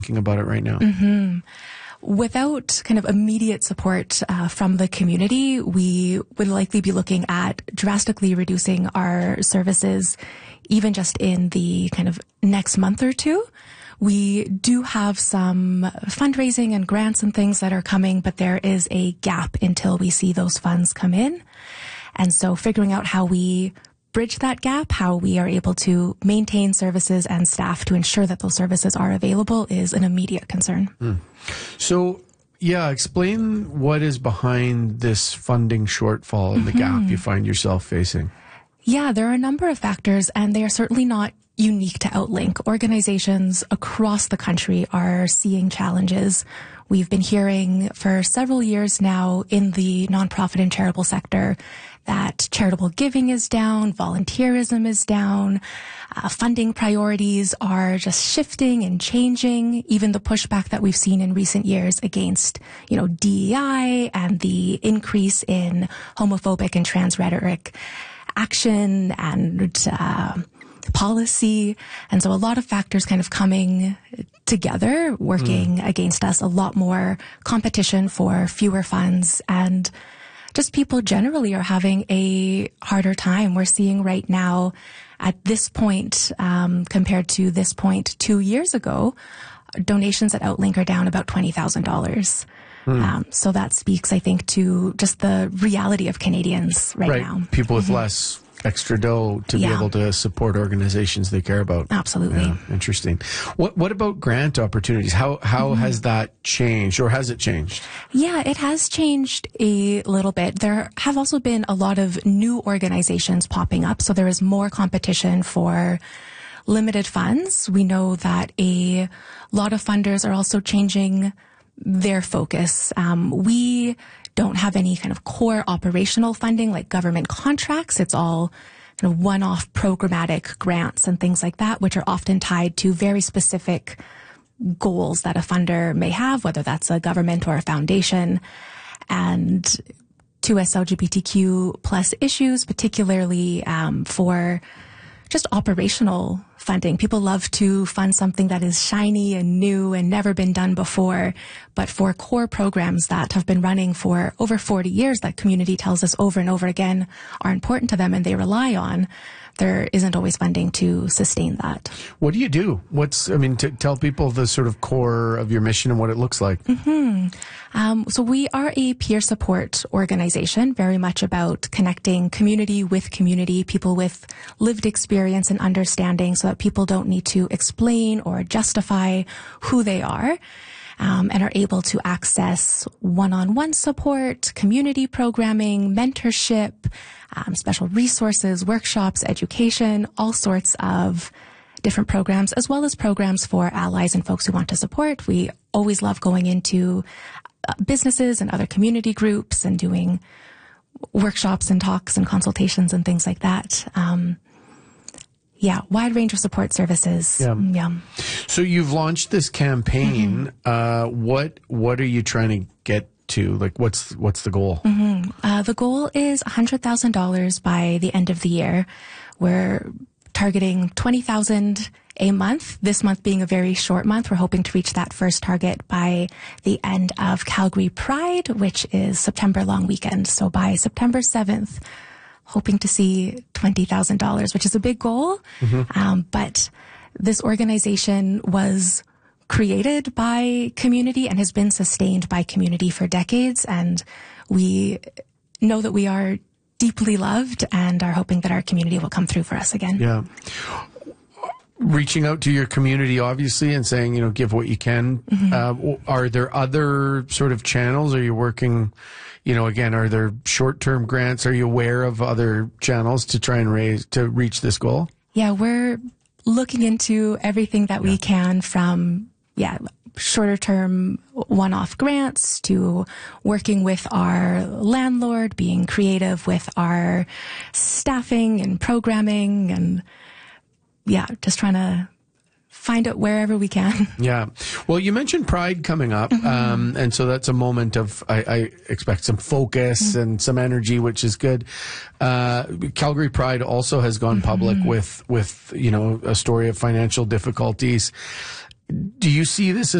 thinking about it right now? Without kind of immediate support from the community, we would likely be looking at drastically reducing our services, even just in the kind of next month or two. We do have some fundraising and grants and things that are coming, but there is a gap until we see those funds come in. And so figuring out how we bridge that gap, how we are able to maintain services and staff to ensure that those services are available is an immediate concern. So, yeah, explain what is behind this funding shortfall and the gap you find yourself facing. Yeah, there are a number of factors, and they are certainly not unique to Outlink. Organizations across the country are seeing challenges. We've been hearing for several years now in the nonprofit and charitable sector that charitable giving is down, volunteerism is down, funding priorities are just shifting and changing. Even the pushback that we've seen in recent years against, DEI and the increase in homophobic and trans rhetoric, action and policy. And so a lot of factors kind of coming together, working against us, a lot more competition for fewer funds, and just people generally are having a harder time. We're seeing right now at this point, compared to this point 2 years ago, donations at Outlink are down about $20,000. So that speaks, I think, to just the reality of Canadians right now. People with less extra dough to be able to support organizations they care about. Absolutely. Yeah, interesting. What about grant opportunities? How has that changed, or has it changed? Yeah, it has changed a little bit. There have also been a lot of new organizations popping up, so there is more competition for limited funds. We know that a lot of funders are also changing their focus. We don't have any kind of core operational funding like government contracts. It's all kind of one-off programmatic grants and things like that, which are often tied to very specific goals that a funder may have, whether that's a government or a foundation. And to LGBTQ plus issues, particularly for just operational funding. People love to fund something that is shiny and new and never been done before. But for core programs that have been running for over 40 years, that community tells us over and over again are important to them and they rely on, there isn't always funding to sustain that. What do you do? To tell people the sort of core of your mission and what it looks like. So we are a peer support organization, very much about connecting community with community, people with lived experience and understanding, so that people don't need to explain or justify who they are. And are able to access one-on-one support, community programming, mentorship, special resources, workshops, education, all sorts of different programs, as well as programs for allies and folks who want to support. We always love going into businesses and other community groups and doing workshops and talks and consultations and things like that. Wide range of support services. Yeah. So you've launched this campaign. What are you trying to get to? Like, what's the goal? The goal is $100,000 by the end of the year. We're targeting $20,000 a month. This month being a very short month, we're hoping to reach that first target by the end of Calgary Pride, which is September long weekend. So by September 7th, hoping to see $20,000, which is a big goal. But this organization was created by community and has been sustained by community for decades. And we know that we are deeply loved and are hoping that our community will come through for us again. Yeah. Reaching out to your community, obviously, and saying, give what you can. Are there other sort of channels? Are you working, again, are there short-term grants? Are you aware of other channels to try and reach this goal? Yeah, we're looking into everything that we can, from, shorter term one-off grants to working with our landlord, being creative with our staffing and programming, and just trying to find it wherever we can. Yeah. Well, you mentioned Pride coming up, and so that's a moment of, I expect, some focus and some energy, which is good. Calgary Pride also has gone public with a story of financial difficulties. Do you see this as